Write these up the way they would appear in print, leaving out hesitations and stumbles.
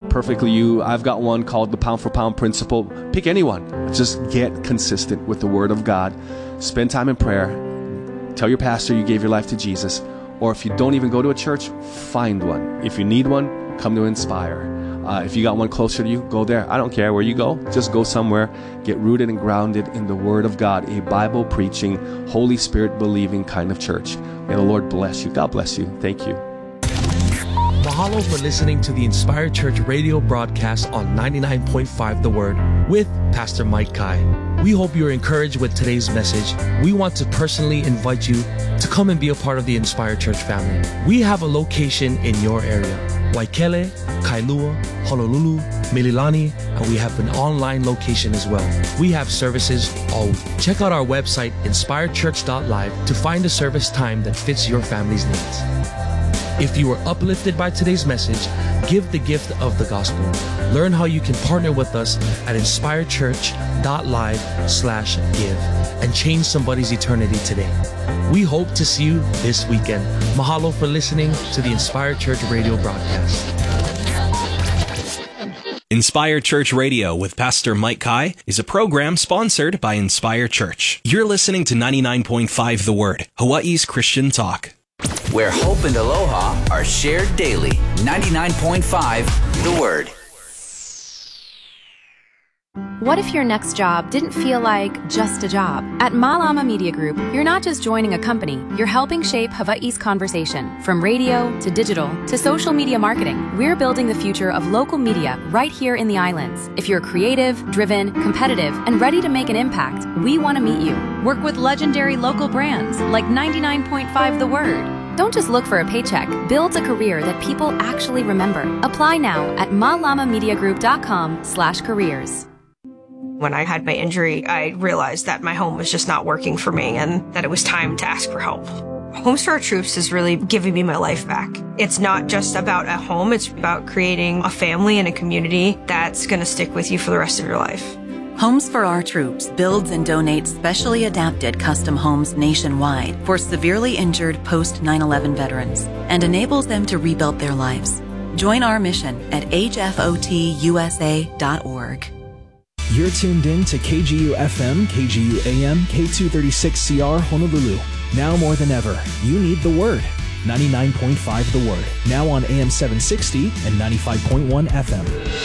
perfectly you. I've got one called the pound for pound principle. Pick anyone. Just get consistent with the Word of God. Spend time in prayer. Tell your pastor you gave your life to Jesus. Or if you don't even go to a church, find one. If you need one, come to Inspire. If you got one closer to you, go there. I don't care where you go. Just go somewhere. Get rooted and grounded in the Word of God, a Bible-preaching, Holy Spirit-believing kind of church. May the Lord bless you. God bless you. Thank you. Mahalo for listening to the Inspired Church radio broadcast on 99.5 The Word with Pastor Mike Kai. We hope you're encouraged with today's message. We want to personally invite you to come and be a part of the Inspired Church family. We have a location in your area: Waikele, Kailua, Honolulu, Mililani, and we have an online location as well. We have services all week. Check out our website, inspiredchurch.live, to find a service time that fits your family's needs. If you were uplifted by today's message, give the gift of the gospel. Learn how you can partner with us at inspiredchurch.live/give and change somebody's eternity today. We hope to see you this weekend. Mahalo for listening to the Inspired Church radio broadcast. Inspire Church Radio with Pastor Mike Kai is a program sponsored by Inspire Church. You're listening to 99.5 The Word, Hawaii's Christian talk, where hope and aloha are shared daily. 99.5 The Word. What if your next job didn't feel like just a job? At Malama Media Group, you're not just joining a company, you're helping shape Hawaii's conversation. From radio to digital to social media marketing, we're building the future of local media right here in the islands. If you're creative, driven, competitive, and ready to make an impact, we want to meet you. Work with legendary local brands like 99.5 The Word. Don't just look for a paycheck. Build a career that people actually remember. Apply now at malamamediagroup.com/careers. When I had my injury, I realized that my home was just not working for me and that it was time to ask for help. Homes for Our Troops is really giving me my life back. It's not just about a home, it's about creating a family and a community that's going to stick with you for the rest of your life. Homes for Our Troops builds and donates specially adapted custom homes nationwide for severely injured post-9/11 veterans and enables them to rebuild their lives. Join our mission at hfotusa.org. You're tuned in to KGU FM, KGU AM, K236CR Honolulu. Now more than ever, you need the Word. 99.5 The Word. Now on AM 760 and 95.1 FM.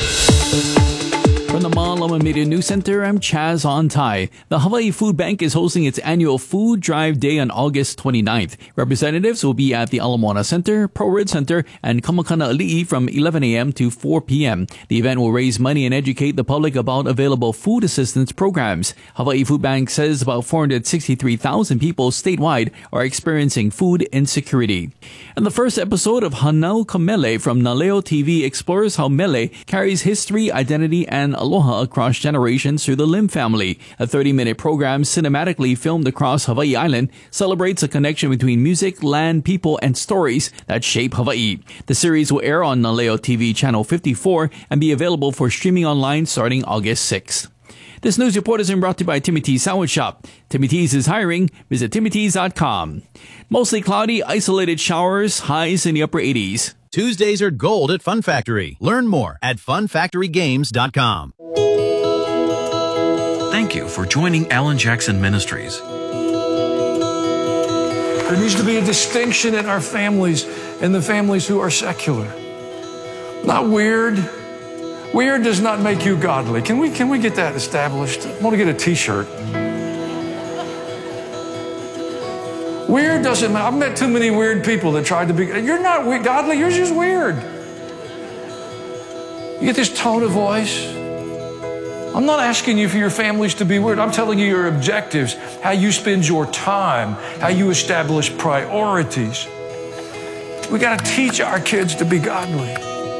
From the Malama Media News Center, I'm Chaz Ontai. The Hawaii Food Bank is hosting its annual Food Drive Day on August 29th. Representatives will be at the Ala Moana Center, Pro Ridge Center, and Kamakana Ali'i from 11 a.m. to 4 p.m. The event will raise money and educate the public about available food assistance programs. Hawaii Food Bank says about 463,000 people statewide are experiencing food insecurity. And the first episode of Hanau Ka Mele from Naleo TV explores how mele carries history, identity, and aloha across generations through the Lim family. A 30-minute program cinematically filmed across Hawaii Island celebrates a connection between music, land, people, and stories that shape Hawaii. The series will air on Naleo TV Channel 54 and be available for streaming online starting August 6th. This news report is brought to you by Timmy T's Sandwich Shop. Timmy T's is hiring. Visit timmyt's.com. Mostly cloudy, isolated showers, highs in the upper 80s. Tuesdays are gold at Fun Factory. Learn more at funfactorygames.com. Thank you for joining Alan Jackson Ministries. There needs to be a distinction in our families and the families who are secular. Not weird. Weird does not make you godly. Can we get that established? I want to get a t-shirt. Weird doesn't matter. I've met too many weird people that tried to be. You're not godly, you're just weird. You get this tone of voice. I'm not asking you for your families to be weird. I'm telling you your objectives, how you spend your time, how you establish priorities. We got to teach our kids to be godly.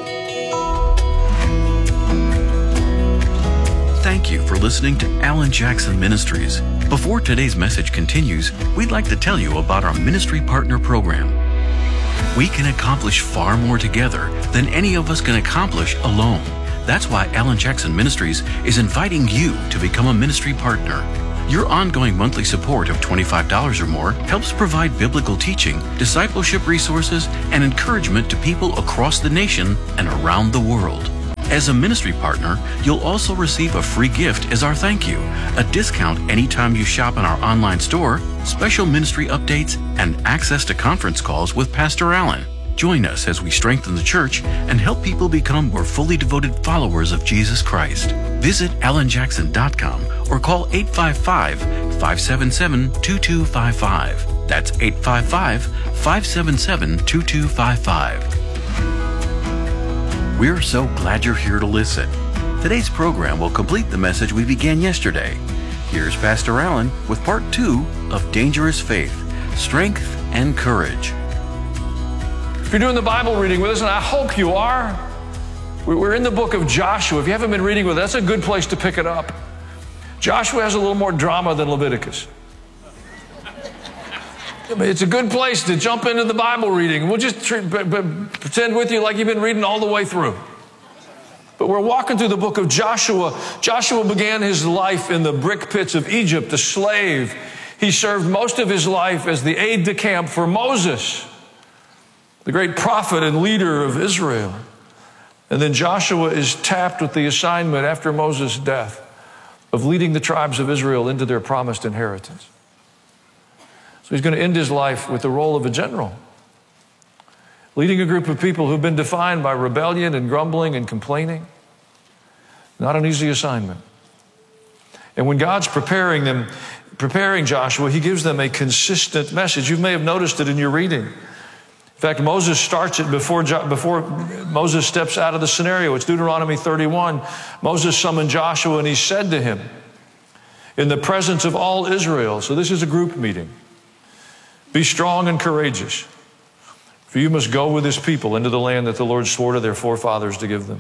Thank you for listening to Alan Jackson Ministries. Before today's message continues, we'd like to tell you about our Ministry Partner Program. We can accomplish far more together than any of us can accomplish alone. That's why Alan Jackson Ministries is inviting you to become a ministry partner. Your ongoing monthly support of $25 or more helps provide biblical teaching, discipleship resources, and encouragement to people across the nation and around the world. As a ministry partner, you'll also receive a free gift as our thank you, a discount anytime you shop in our online store, special ministry updates, and access to conference calls with Pastor Allen. Join us as we strengthen the church and help people become more fully devoted followers of Jesus Christ. Visit alanjackson.com or call 855-577-2255. That's 855-577-2255. We're so glad you're here to listen. Today's program will complete the message we began yesterday. Here's Pastor Allen with part 2 of Dangerous Faith, Strength and Courage. If you're doing the Bible reading with us, and I hope you are, we're in the book of Joshua. If you haven't been reading with us, that's a good place to pick it up. Joshua has a little more drama than Leviticus. It's a good place to jump into the Bible reading. We'll just pretend with you like you've been reading all the way through. But we're walking through the book of Joshua. Joshua began his life in the brick pits of Egypt, a slave. He served most of his life as the aide-de-camp for Moses, the great prophet and leader of Israel. And then Joshua is tapped with the assignment after Moses' death of leading the tribes of Israel into their promised inheritance. So he's going to end his life with the role of a general, leading a group of people who've been defined by rebellion and grumbling and complaining. Not an easy assignment. And when God's preparing Joshua, he gives them a consistent message. You may have noticed it in your reading. In fact, Moses starts it before Moses steps out of the scenario. It's Deuteronomy 31. Moses summoned Joshua and he said to him, in the presence of all Israel, so this is a group meeting, be strong and courageous, for you must go with this people into the land that the Lord swore to their forefathers to give them.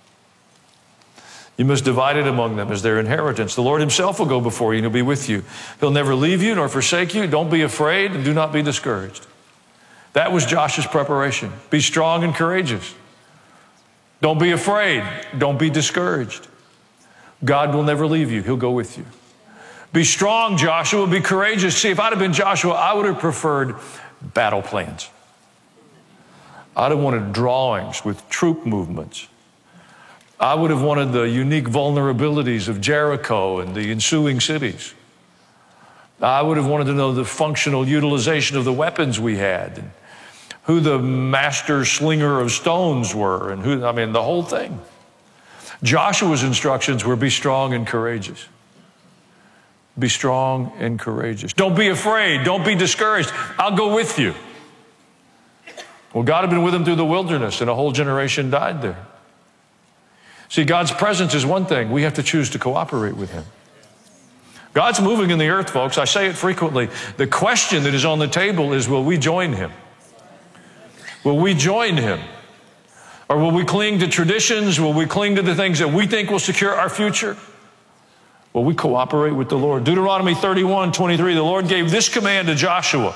You must divide it among them as their inheritance. The Lord himself will go before you and he'll be with you. He'll never leave you nor forsake you. Don't be afraid and do not be discouraged. That was Joshua's preparation. Be strong and courageous. Don't be afraid. Don't be discouraged. God will never leave you. He'll go with you. Be strong, Joshua. Be courageous. See, if I'd have been Joshua, I would have preferred battle plans. I'd have wanted drawings with troop movements. I would have wanted the unique vulnerabilities of Jericho and the ensuing cities. I would have wanted to know the functional utilization of the weapons we had, and who the master slinger of stones were, and the whole thing. Joshua's instructions were be strong and courageous. Be strong and courageous. Don't be afraid. Don't be discouraged. I'll go with you. Well, God had been with him through the wilderness, and a whole generation died there. See, God's presence is one thing. We have to choose to cooperate with him. God's moving in the earth, folks. I say it frequently. The question that is on the table is, will we join him? Will we join him? Or will we cling to traditions? Will we cling to the things that we think will secure our future? Will we cooperate with the Lord? Deuteronomy 31:23, the Lord gave this command to Joshua.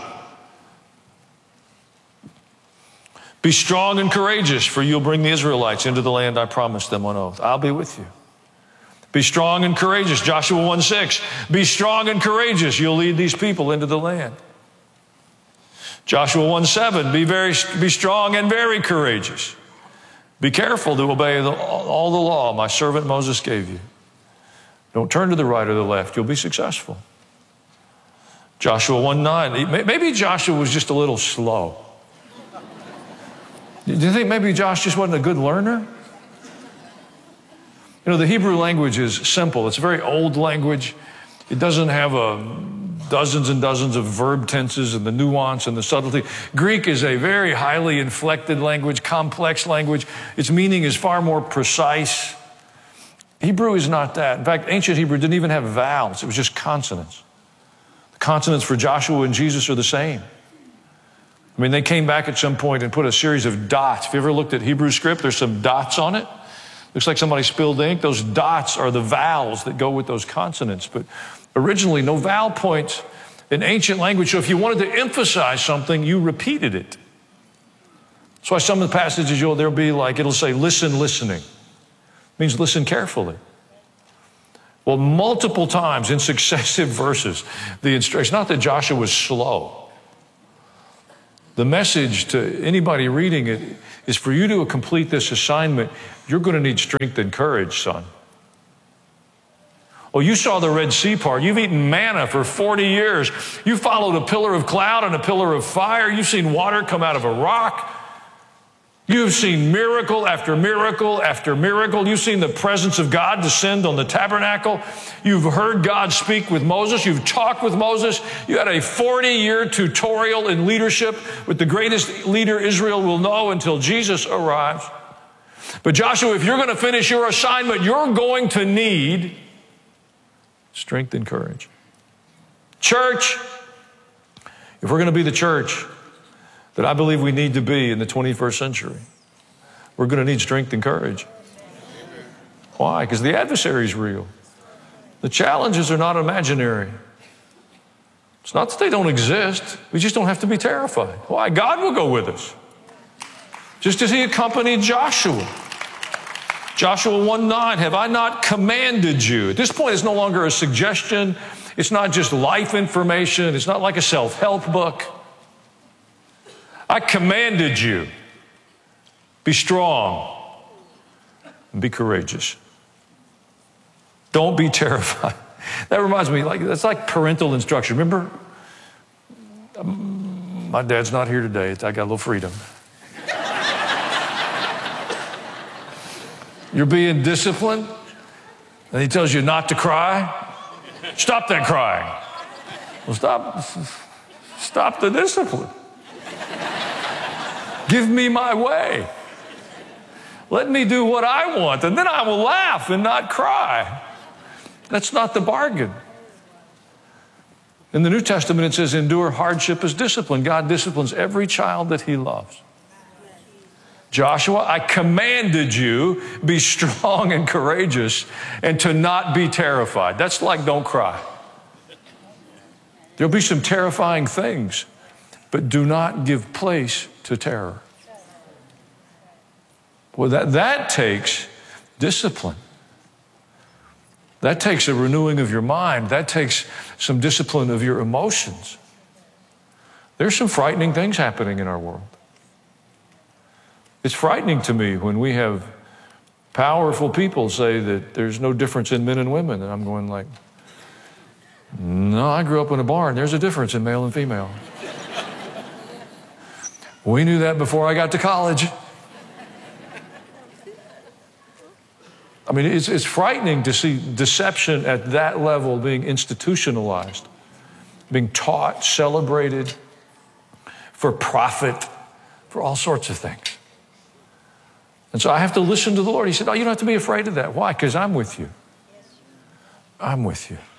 Be strong and courageous, for you'll bring the Israelites into the land I promised them on oath. I'll be with you. Be strong and courageous. Joshua 1:6. Be strong and courageous. You'll lead these people into the land. Joshua 1:7. Be strong and very courageous. Be careful to obey all the law my servant Moses gave you. Don't turn to the right or the left. You'll be successful. Joshua 1:9. Maybe Joshua was just a little slow. Do you think maybe Josh just wasn't a good learner? You know, the Hebrew language is simple. It's a very old language. It doesn't have dozens and dozens of verb tenses and the nuance and the subtlety. Greek is a very highly inflected language, complex language. Its meaning is far more precise. Hebrew is not that. In fact, ancient Hebrew didn't even have vowels. It was just consonants. The consonants for Joshua and Jesus are the same. I mean, they came back at some point and put a series of dots. If you ever looked at Hebrew script, there's some dots on it. Looks like somebody spilled ink. Those dots are the vowels that go with those consonants. But originally, no vowel points in ancient language. So if you wanted to emphasize something, you repeated it. That's why some of the passages, there'll be like, it'll say, listen, listening. It means listen carefully. Well, multiple times in successive verses, the instruction, not that Joshua was slow, The message to anybody reading it is for you to complete this assignment, you're going to need strength and courage, son. Oh, you saw the Red Sea part. You've eaten manna for 40 years. You followed a pillar of cloud and a pillar of fire. You've seen water come out of a rock. You've seen miracle after miracle after miracle. You've seen the presence of God descend on the tabernacle. You've heard God speak with Moses. You've talked with Moses. You had a 40-year tutorial in leadership with the greatest leader Israel will know until Jesus arrives. But Joshua, if you're going to finish your assignment, you're going to need strength and courage. Church, if we're going to be the church that I believe we need to be in the 21st century, we're going to need strength and courage. Why? Because the adversary is real. The challenges are not imaginary. It's not that they don't exist. We just don't have to be terrified. Why? God will go with us. Just as he accompanied Joshua. Joshua 1:9, have I not commanded you? At this point, it's no longer a suggestion. It's not just life information. It's not like a self-help book. I commanded you. Be strong and be courageous. Don't be terrified. That reminds me, that's like parental instruction. Remember? My dad's not here today. I got a little freedom. You're being disciplined, and he tells you not to cry. Stop that crying. Well, stop the discipline. Give me my way. Let me do what I want, and then I will laugh and not cry. That's not the bargain. In the New Testament, it says, endure hardship as discipline. God disciplines every child that he loves. Joshua, I commanded you, be strong and courageous and to not be terrified. That's like don't cry. There'll be some terrifying things, but do not give place to terror. Well, that takes discipline. That takes a renewing of your mind. That takes some discipline of your emotions. There's some frightening things happening in our world. It's frightening to me when we have powerful people say that there's no difference in men and women. And I'm going like, no, I grew up in a barn. There's a difference in male and female. We knew that before I got to college. I mean, it's frightening to see deception at that level being institutionalized, being taught, celebrated for profit, for all sorts of things. And so I have to listen to the Lord. He said, oh, you don't have to be afraid of that. Why? Because I'm with you. I'm with you.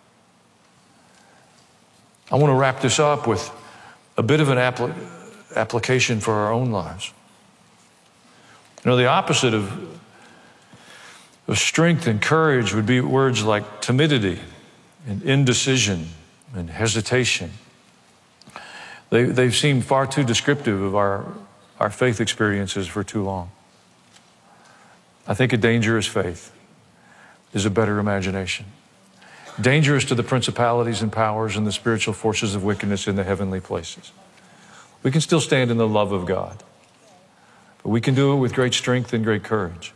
I want to wrap this up with a bit of an application for our own lives. You know, the opposite of strength and courage would be words like timidity and indecision and hesitation. They've seemed far too descriptive of our faith experiences for too long. I think a dangerous faith is a better imagination. Dangerous to the principalities and powers and the spiritual forces of wickedness in the heavenly places. We can still stand in the love of God, but we can do it with great strength and great courage.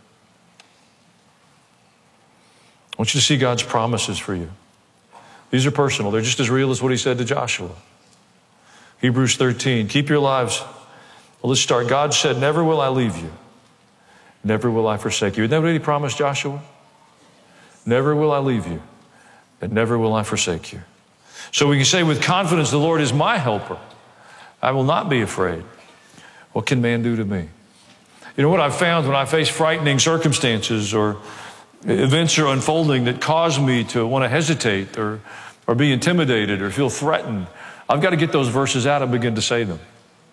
I want you to see God's promises for you. These are personal. They're just as real as what he said to Joshua. Hebrews 13, keep your lives. Well, let's start. God said, never will I leave you. Never will I forsake you. Isn't that what he promised Joshua? Never will I leave you, and never will I forsake you. So we can say with confidence, the Lord is my helper. I will not be afraid. What can man do to me? You know what I've found when I face frightening circumstances or events are unfolding that cause me to want to hesitate or be intimidated or feel threatened, I've got to get those verses out and begin to say them.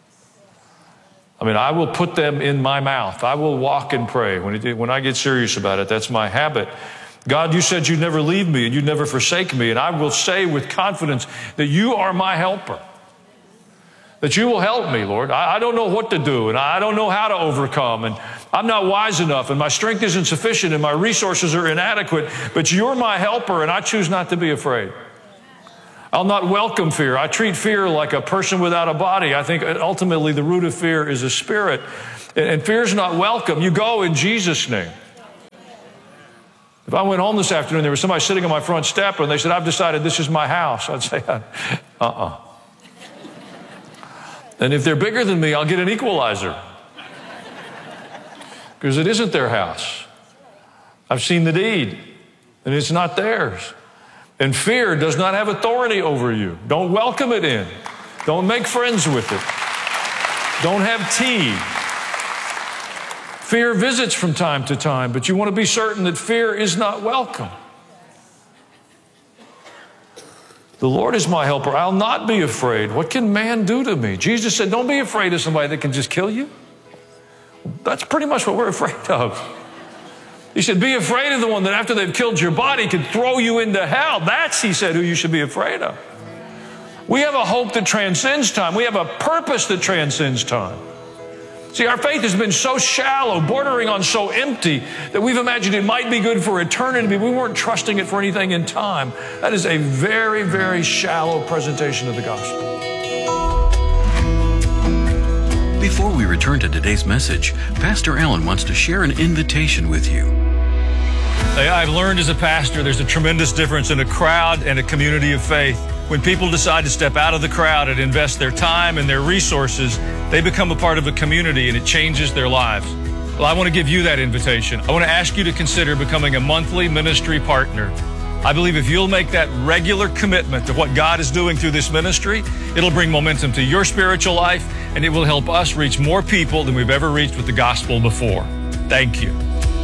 I mean, I will put them in my mouth. I will walk and pray. When I get serious about it, that's my habit. God, you said you'd never leave me and you'd never forsake me. And I will say with confidence that you are my helper. That you will help me, Lord. I don't know what to do and I don't know how to overcome. And I'm not wise enough and my strength isn't sufficient and my resources are inadequate. But you're my helper and I choose not to be afraid. I'll not welcome fear. I treat fear like a person without a body. I think ultimately the root of fear is a spirit. And fear is not welcome. You go in Jesus' name. If I went home this afternoon, there was somebody sitting on my front step and they said, I've decided this is my house. I'd say, And if they're bigger than me, I'll get an equalizer. Because it isn't their house. I've seen the deed, and it's not theirs. And fear does not have authority over you. Don't welcome it in. Don't make friends with it. Don't have tea. Fear visits from time to time, but you want to be certain that fear is not welcome. The Lord is my helper. I'll not be afraid. What can man do to me? Jesus said, don't be afraid of somebody that can just kill you. That's pretty much what we're afraid of. He said, be afraid of the one that after they've killed your body could throw you into hell. That's, he said, who you should be afraid of. We have a hope that transcends time. We have a purpose that transcends time. See, our faith has been so shallow, bordering on so empty, that we've imagined it might be good for eternity, but we weren't trusting it for anything in time. That is a very, very shallow presentation of the gospel. Before we return to today's message, Pastor Allen wants to share an invitation with you. I've learned as a pastor there's a tremendous difference in a crowd and a community of faith. When people decide to step out of the crowd and invest their time and their resources, they become a part of a community and it changes their lives. Well, I want to give you that invitation. I want to ask you to consider becoming a monthly ministry partner. I believe if you'll make that regular commitment to what God is doing through this ministry, it'll bring momentum to your spiritual life and it will help us reach more people than we've ever reached with the gospel before. Thank you.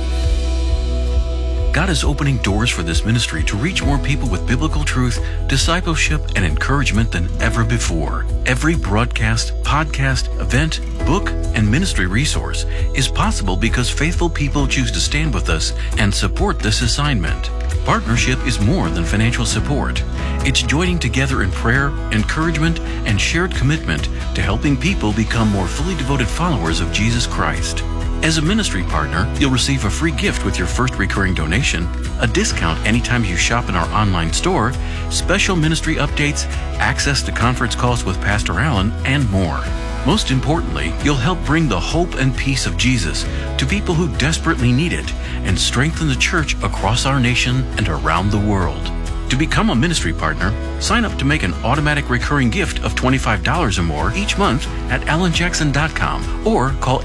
God is opening doors for this ministry to reach more people with biblical truth, discipleship, and encouragement than ever before. Every broadcast, podcast, event, book, and ministry resource is possible because faithful people choose to stand with us and support this assignment. Partnership is more than financial support. It's joining together in prayer, encouragement, and shared commitment to helping people become more fully devoted followers of Jesus Christ. As a ministry partner, you'll receive a free gift with your first recurring donation, a discount anytime you shop in our online store, special ministry updates, access to conference calls with Pastor Allen, and more. Most importantly, you'll help bring the hope and peace of Jesus to people who desperately need it and strengthen the church across our nation and around the world. To become a ministry partner, sign up to make an automatic recurring gift of $25 or more each month at alanjackson.com or call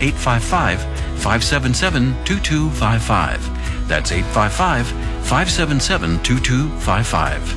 855-577-2255. That's 855-577-2255.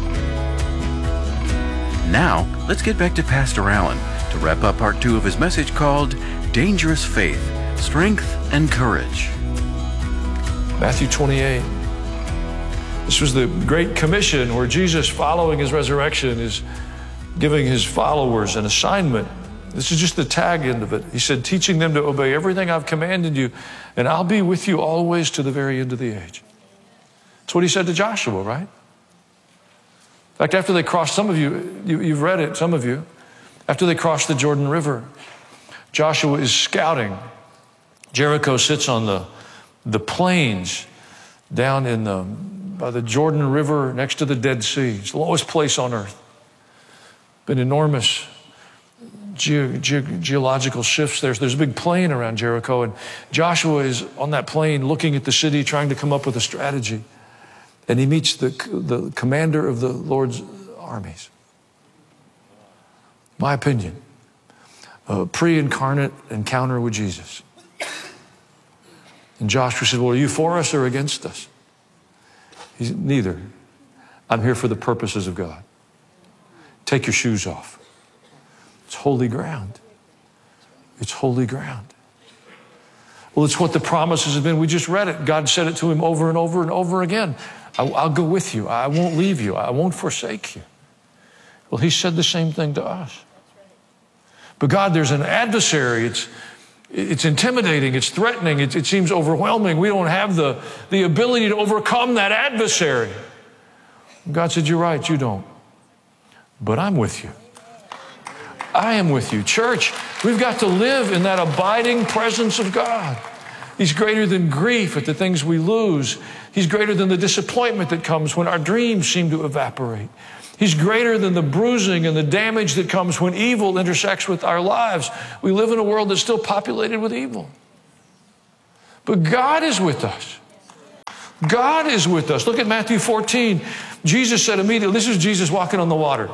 Now, let's get back to Pastor Allen to wrap up part 2 of his message called Dangerous Faith, Strength and Courage. Matthew 28. This was the Great Commission where Jesus, following his resurrection, is giving his followers an assignment. This is just the tag end of it. He said, teaching them to obey everything I've commanded you, and I'll be with you always to the very end of the age. That's what he said to Joshua, right? In fact, after they crossed, some of you've read it, some of you, after they crossed the Jordan River, Joshua is scouting. Jericho sits on the plains down by the Jordan River next to the Dead Sea. It's the lowest place on earth. Been enormous geological shifts there. So there's a big plain around Jericho, and Joshua is on that plain looking at the city, trying to come up with a strategy. And he meets the commander of the Lord's armies. My opinion, a pre-incarnate encounter with Jesus. And Joshua said, well, are you for us or against us? He's neither. I'm here for the purposes of God. Take your shoes off. It's holy ground. It's holy ground. Well, it's what the promises have been. We just read it. God said it to him over and over and over again. I'll go with you. I won't leave you. I won't forsake you. Well, he said the same thing to us. But God, there's an adversary. It's intimidating. It's threatening. It seems overwhelming. We don't have the ability to overcome that adversary. God said, you're right, you don't. But I'm with you. I am with you. Church, we've got to live in that abiding presence of God. He's greater than grief at the things we lose. He's greater than the disappointment that comes when our dreams seem to evaporate. He's greater than the bruising and the damage that comes when evil intersects with our lives. We live in a world that's still populated with evil. But God is with us. God is with us. Look at Matthew 14. Jesus said immediately, this is Jesus walking on the water.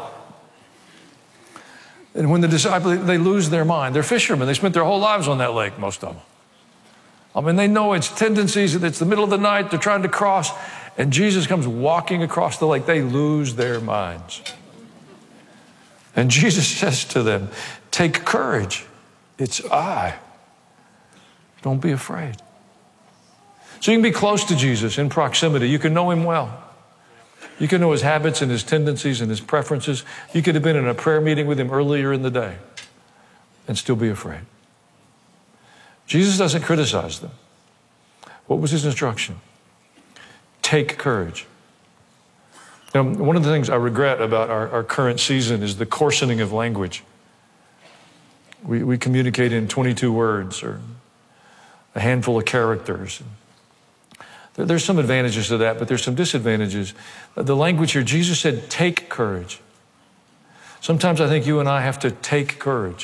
And when the disciples, they lose their mind. They're fishermen. They spent their whole lives on that lake, most of them. I mean, they know its tendencies. It's the middle of the night. They're trying to cross. And Jesus comes walking across the lake. They lose their minds. And Jesus says to them, take courage. It's I. Don't be afraid. So you can be close to Jesus in proximity. You can know him well. You can know his habits and his tendencies and his preferences. You could have been in a prayer meeting with him earlier in the day and still be afraid. Jesus doesn't criticize them. What was his instruction? Take courage. Now, one of the things I regret about our current season is the coarsening of language. We communicate in 22 words or a handful of characters. There's some advantages to that, but there's some disadvantages. The language here, Jesus said, take courage. Sometimes I think you and I have to take courage.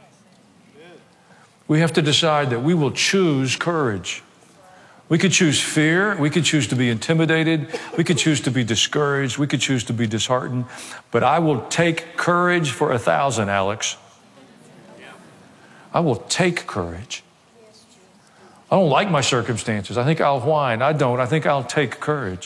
We have to decide that we will choose courage. We could choose fear. We could choose to be intimidated. We could choose to be discouraged. We could choose to be disheartened. But I will take courage for 1,000, Alex. I will take courage. I don't like my circumstances. I think I'll whine. I don't. I think I'll take courage.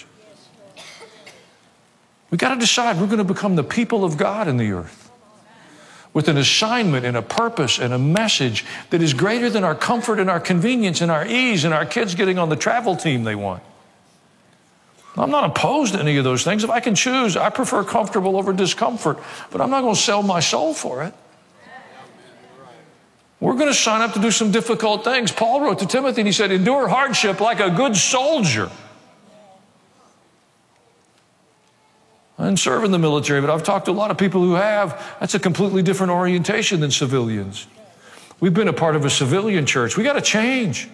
We've got to decide we're going to become the people of God in the earth with an assignment and a purpose and a message that is greater than our comfort and our convenience and our ease and our kids getting on the travel team they want. I'm not opposed to any of those things. If I can choose, I prefer comfortable over discomfort, but I'm not going to sell my soul for it. We're going to sign up to do some difficult things. Paul wrote to Timothy and he said, endure hardship like a good soldier. I didn't serve in the military, but I've talked to a lot of people who have. That's a completely different orientation than civilians. We've been a part of a civilian church. We got to change.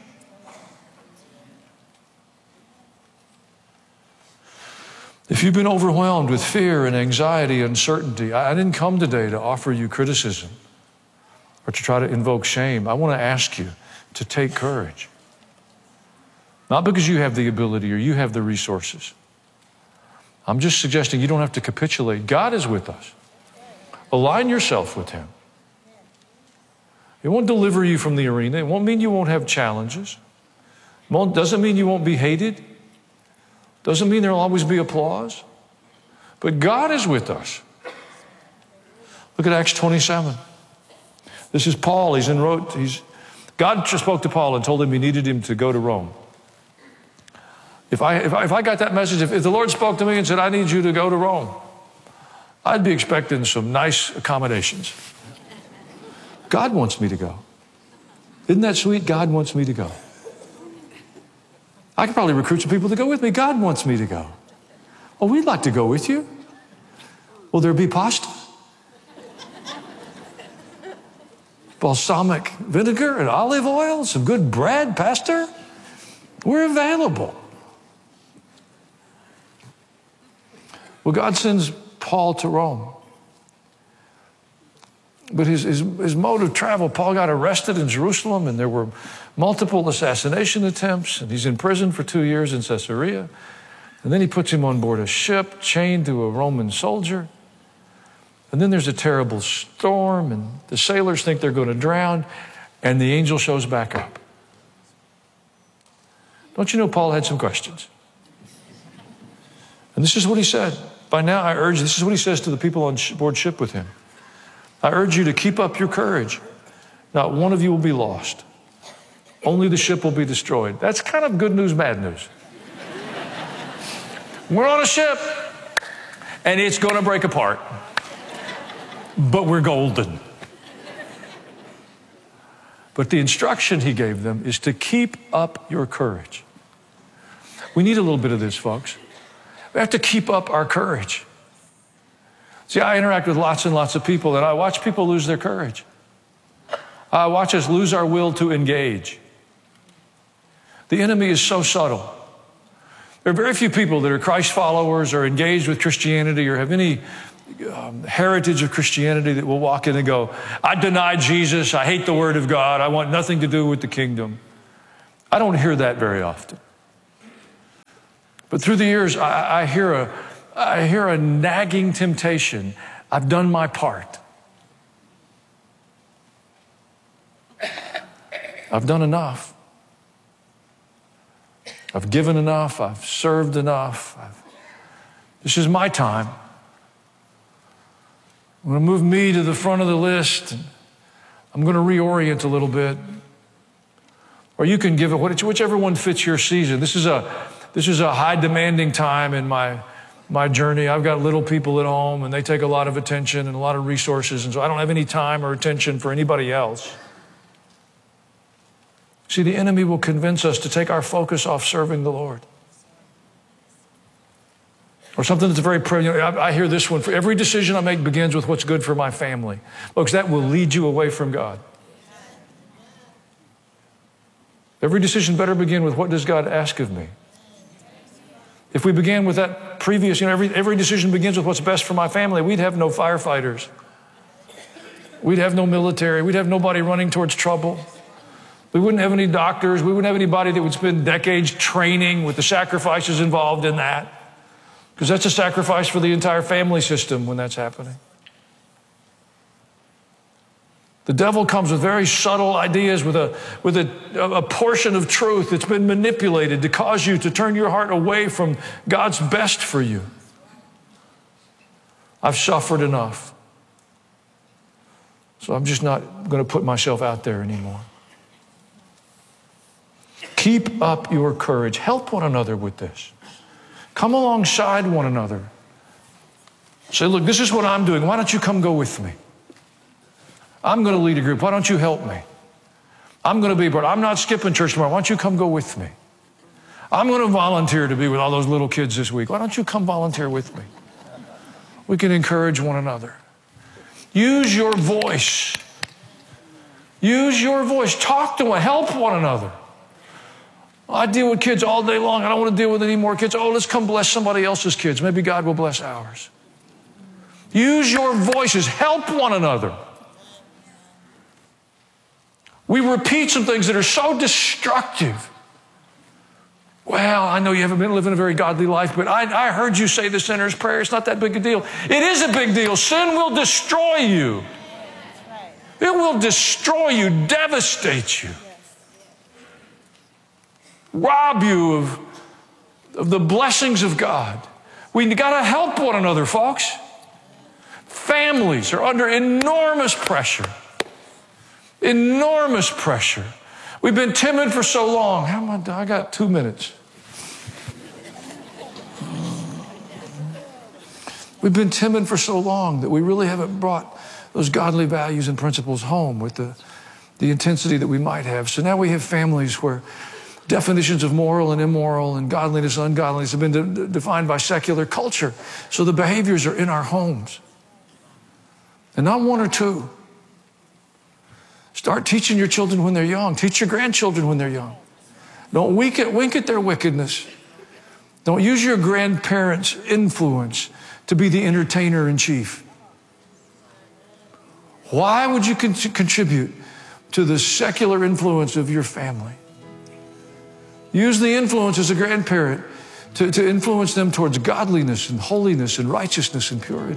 If you've been overwhelmed with fear and anxiety and uncertainty, I didn't come today to offer you criticism or to try to invoke shame. I want to ask you to take courage. Not because you have the ability or you have the resources. I'm just suggesting you don't have to capitulate. God is with us. Align yourself with him. It won't deliver you from the arena. It won't mean you won't have challenges. It doesn't mean you won't be hated. Doesn't mean there'll always be applause. But God is with us. Look at Acts 27. This is Paul. God spoke to Paul and told him he needed him to go to Rome. If I got that message, if the Lord spoke to me and said, I need you to go to Rome, I'd be expecting some nice accommodations. God wants me to go. Isn't that sweet? God wants me to go. I could probably recruit some people to go with me. God wants me to go. Oh, we'd like to go with you. Will there be pasta? Balsamic vinegar and olive oil, some good bread, Pastor? We're available. Well, God sends Paul to Rome. But his mode of travel, Paul got arrested in Jerusalem, and there were multiple assassination attempts, and he's in prison for 2 years in Caesarea. And then he puts him on board a ship, chained to a Roman soldier. And then there's a terrible storm, and the sailors think they're going to drown, and the angel shows back up. Don't you know Paul had some questions? And this is what he said. By now, this is what he says to the people on board ship with him. I urge you to keep up your courage. Not one of you will be lost. Only the ship will be destroyed. That's kind of good news, bad news. We're on a ship, and it's going to break apart. But we're golden. But the instruction he gave them is to keep up your courage. We need a little bit of this, folks. We have to keep up our courage. See, I interact with lots and lots of people, and I watch people lose their courage. I watch us lose our will to engage. The enemy is so subtle. There are very few people that are Christ followers or engaged with Christianity or have any heritage of Christianity that will walk in and go, I deny Jesus, I hate the Word of God, I want nothing to do with the kingdom. I don't hear that very often. But through the years, I hear a nagging temptation. I've done my part. I've done enough. I've given enough. I've served enough. This is my time. I'm going to move me to the front of the list. I'm going to reorient a little bit. Or you can give it whichever one fits your season. This is a high demanding time in my journey. I've got little people at home and they take a lot of attention and a lot of resources. And so I don't have any time or attention for anybody else. See, the enemy will convince us to take our focus off serving the Lord. Or something that's very, I hear this one, for every decision I make begins with what's good for my family. Folks, that will lead you away from God. Every decision better begin with what does God ask of me? If we began with that previous, every decision begins with what's best for my family, we'd have no firefighters. We'd have no military. We'd have nobody running towards trouble. We wouldn't have any doctors. We wouldn't have anybody that would spend decades training with the sacrifices involved in that. Because that's a sacrifice for the entire family system when that's happening. The devil comes with very subtle ideas with a portion of truth that's been manipulated to cause you to turn your heart away from God's best for you. I've suffered enough. So I'm just not going to put myself out there anymore. Keep up your courage. Help one another with this. Come alongside one another. Say, look, this is what I'm doing. Why don't you come go with me? I'm going to lead a group. Why don't you help me? I'm going to be part. I'm not skipping church tomorrow. Why don't you come go with me? I'm going to volunteer to be with all those little kids this week. Why don't you come volunteer with me? We can encourage one another. Use your voice. Use your voice. Talk to one. Help one another. I deal with kids all day long. I don't want to deal with any more kids. Oh, let's come bless somebody else's kids. Maybe God will bless ours. Use your voices. Help one another. We repeat some things that are so destructive. Well, I know you haven't been living a very godly life, but I heard you say the sinner's prayer. It's not that big a deal. It is a big deal. Sin will destroy you. It will destroy you, devastate you. Rob you of the blessings of God. We got to help one another, folks. Families are under enormous pressure. Enormous pressure. We've been timid for so long. I got 2 minutes. We've been timid for so long that we really haven't brought those godly values and principles home with the intensity that we might have. So now we have families where definitions of moral and immoral and godliness and ungodliness have been defined by secular culture. So the behaviors are in our homes. And not one or two. Start teaching your children when they're young. Teach your grandchildren when they're young. Don't wink at their wickedness. Don't use your grandparents' influence to be the entertainer in chief. Why would you contribute to the secular influence of your family? Use the influence as a grandparent to influence them towards godliness and holiness and righteousness and purity.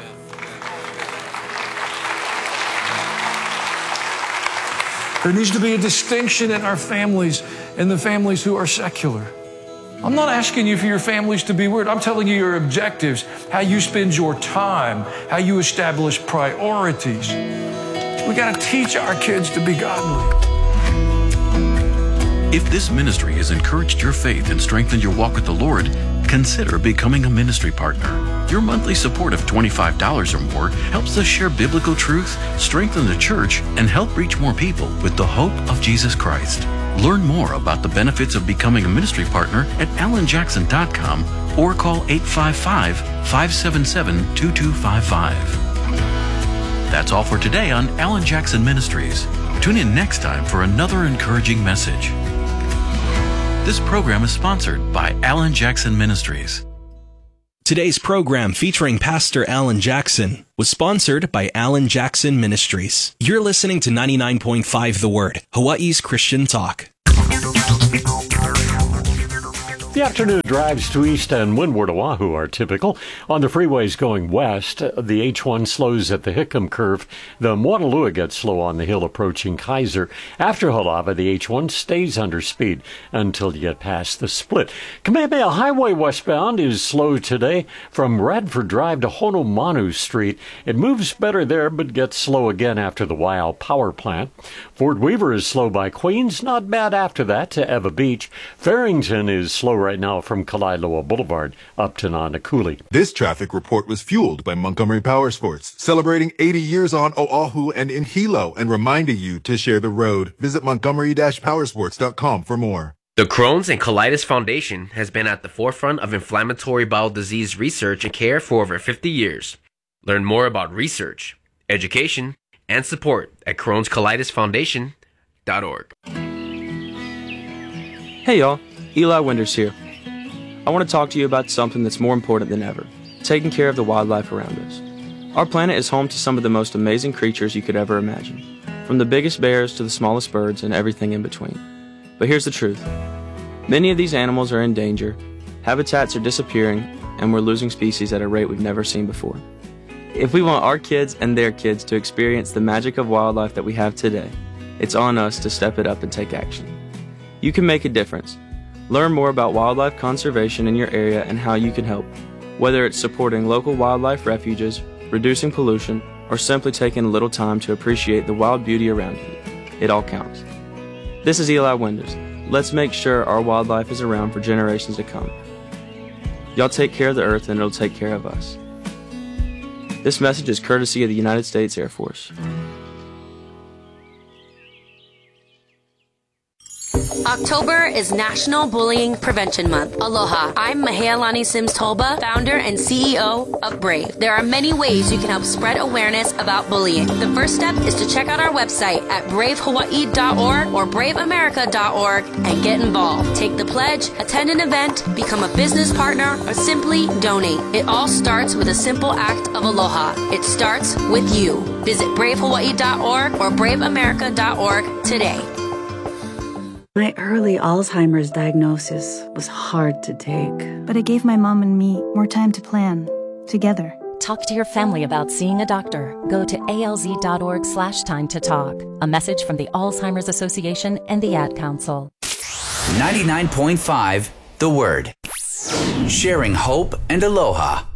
There needs to be a distinction in our families and the families who are secular. I'm not asking you for your families to be weird. I'm telling you your objectives, how you spend your time, how you establish priorities. We got to teach our kids to be godly. If this ministry has encouraged your faith and strengthened your walk with the Lord, consider becoming a ministry partner. Your monthly support of $25 or more helps us share biblical truth, strengthen the church, and help reach more people with the hope of Jesus Christ. Learn more about the benefits of becoming a ministry partner at alanjackson.com or call 855-577-2255. That's all for today on Alan Jackson Ministries. Tune in next time for another encouraging message. This program is sponsored by Alan Jackson Ministries. Today's program featuring Pastor Alan Jackson was sponsored by Alan Jackson Ministries. You're listening to 99.5 The Word, Hawaii's Christian Talk. The afternoon drives to east and windward Oahu are typical. On the freeways going west, the H1 slows at the Hickam curve. The Moanalua gets slow on the hill approaching Kaiser. After Halava, the H1 stays under speed until you get past the split. Kamehameha Highway westbound is slow today from Radford Drive to Honomanu Street. It moves better there but gets slow again after the Waiau Power Plant. Fort Weaver is slow by Queens, not bad after that to Eva Beach. Farrington is slow right now from Kalaeloa Boulevard up to Nanakuli. This traffic report was fueled by Montgomery Power Sports, celebrating 80 years on Oahu and in Hilo and reminding you to share the road. Visit montgomery-powersports.com for more. The Crohn's and Colitis Foundation has been at the forefront of inflammatory bowel disease research and care for over 50 years. Learn more about research, education, and support at Crohn'sColitisFoundation.org. Hey y'all, Eli Winters here. I want to talk to you about something that's more important than ever, taking care of the wildlife around us. Our planet is home to some of the most amazing creatures you could ever imagine, from the biggest bears to the smallest birds and everything in between. But here's the truth. Many of these animals are in danger, habitats are disappearing, and we're losing species at a rate we've never seen before. If we want our kids and their kids to experience the magic of wildlife that we have today, it's on us to step it up and take action. You can make a difference. Learn more about wildlife conservation in your area and how you can help, whether it's supporting local wildlife refuges, reducing pollution, or simply taking a little time to appreciate the wild beauty around you. It all counts. This is Eli Winters. Let's make sure our wildlife is around for generations to come. Y'all take care of the earth and it'll take care of us. This message is courtesy of the United States Air Force. October is National Bullying Prevention Month. Aloha. I'm Mahealani Sims Tolba, founder and CEO of Brave. There are many ways you can help spread awareness about bullying. The first step is to check out our website at bravehawaii.org or braveamerica.org and get involved. Take the pledge, attend an event, become a business partner, or simply donate. It all starts with a simple act of aloha. It starts with you. Visit bravehawaii.org or braveamerica.org today. My early Alzheimer's diagnosis was hard to take. But it gave my mom and me more time to plan, together. Talk to your family about seeing a doctor. Go to alz.org/time to talk. A message from the Alzheimer's Association and the Ad Council. 99.5 The Word. Sharing hope and aloha.